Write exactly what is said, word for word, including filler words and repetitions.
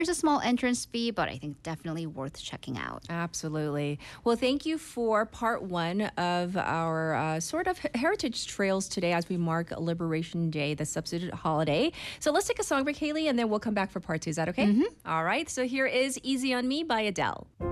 There's a small entrance fee, but I think definitely worth checking out. Absolutely. Well, thank you for part one of our uh, sort of heritage trails today as we mark Liberation Day, the substitute holiday. So let's take a song break, Haley, and then we'll come back for part two. Is that okay? Mm-hmm. All right. So here is Easy on Me by Adele.